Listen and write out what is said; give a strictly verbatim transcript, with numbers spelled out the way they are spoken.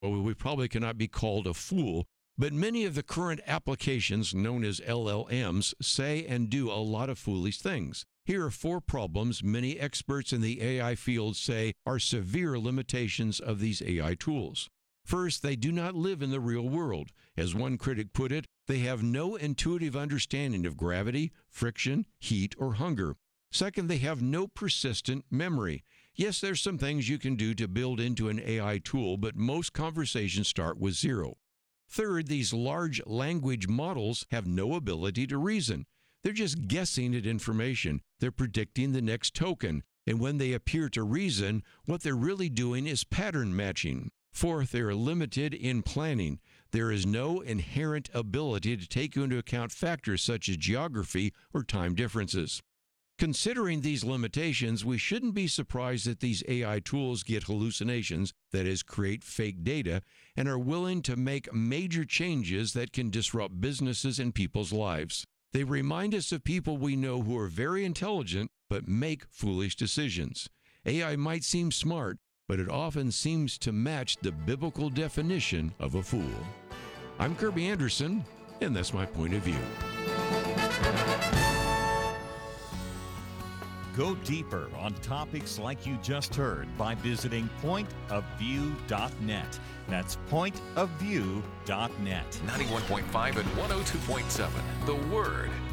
Well, we probably cannot be called a fool, but many of the current applications known as L L Ms say and do a lot of foolish things. Here are four problems many experts in the A I field say are severe limitations of these A I tools. First, they do not live in the real world. As one critic put it, they have no intuitive understanding of gravity, friction, heat, or hunger. Second, they have no persistent memory. Yes, there's some things you can do to build into an A I tool, but most conversations start with zero. Third, these large language models have no ability to reason. They're just guessing at information. They're predicting the next token. And when they appear to reason, what they're really doing is pattern matching. Fourth, they are limited in planning. There is no inherent ability to take into account factors such as geography or time differences. Considering these limitations, we shouldn't be surprised that these A I tools get hallucinations, that is, create fake data, and are willing to make major changes that can disrupt businesses and people's lives. They remind us of people we know who are very intelligent but make foolish decisions. A I might seem smart, but it often seems to match the biblical definition of a fool. I'm Kirby Anderson, and that's my point of view. Go deeper on topics like you just heard by visiting point of view dot net. That's point of view dot net. ninety-one point five and one oh two point seven, The Word.